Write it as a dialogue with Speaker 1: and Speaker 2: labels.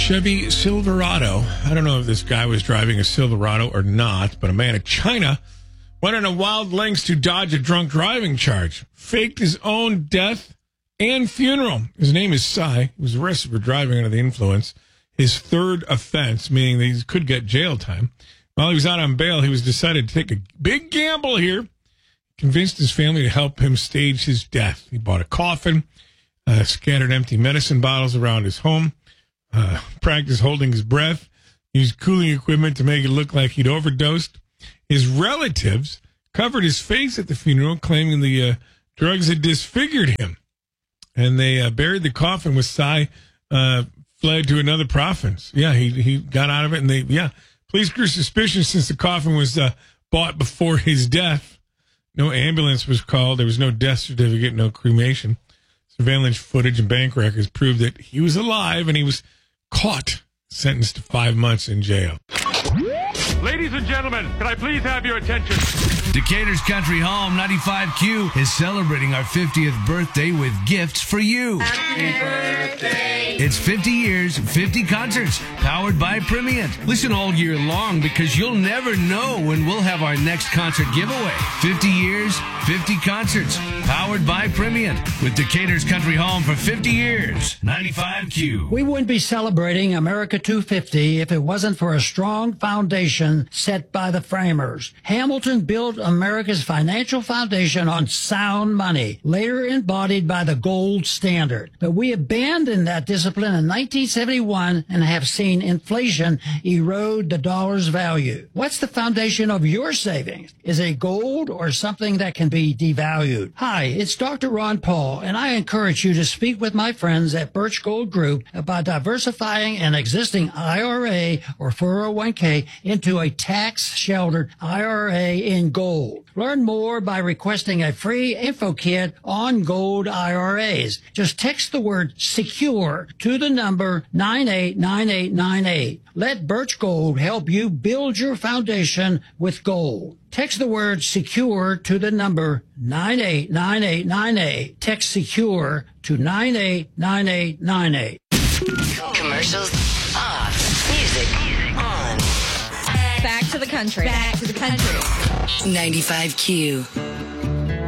Speaker 1: Chevy Silverado. I don't know if this guy was driving a Silverado or not, but a man in China went on a wild lengths to dodge a drunk driving charge. Faked his own death and funeral. His name is Sai. He was arrested for driving under the influence. His third offense, meaning that he could get jail time. While he was out on bail, he was decided to take a big gamble here. Convinced his family to help him stage his death. He bought a coffin, scattered empty medicine bottles around his home, practiced holding his breath, used cooling equipment to make it look like he'd overdosed. His relatives covered his face at the funeral, claiming the drugs had disfigured him. And they buried the coffin with Sai, fled to another province. Yeah, he got out of it, and police grew suspicious since the coffin was bought before his death. No ambulance was called. There was no death certificate, no cremation. Surveillance footage and bank records proved that he was alive, and he was caught, sentenced to 5 months in jail.
Speaker 2: Ladies and gentlemen, can I please have your attention?
Speaker 3: Decatur's Country Home 95Q is celebrating our 50th birthday with gifts for you.
Speaker 4: Happy birthday.
Speaker 3: It's 50 years, 50 concerts, powered by Primient. Listen all year long because you'll never know when we'll have our next concert giveaway. 50 years, 50 concerts, powered by Primient. With Decatur's Country Home for 50 years. 95Q.
Speaker 5: We wouldn't be celebrating America 250 if it wasn't for a strong foundation set by the framers. Hamilton built America's financial foundation on sound money, later embodied by the gold standard. But we abandoned that discipline in 1971 and have seen inflation erode the dollar's value. What's the foundation of your savings? Is it gold or something that can be devalued? Hi, it's Dr. Ron Paul, and I encourage you to speak with my friends at Birch Gold Group about diversifying an existing IRA or 401k into a tax-sheltered IRA in gold. Learn more by requesting a free info kit on gold IRAs. Just text the word SECURE to the number 989898. Let Birch Gold help you build your foundation with gold. Text the word SECURE to the number 989898. Text SECURE to 989898.
Speaker 4: Commercials off. Music on.
Speaker 6: Back to the country.
Speaker 4: 95Q.